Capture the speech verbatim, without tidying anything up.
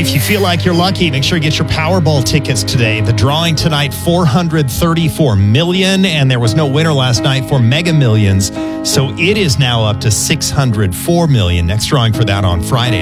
If you feel like you're lucky, make sure you get your Powerball tickets today. The drawing tonight, four hundred thirty-four million, and there was no winner last night for Mega Millions. So it is now up to six hundred four million. Next drawing for that on Friday.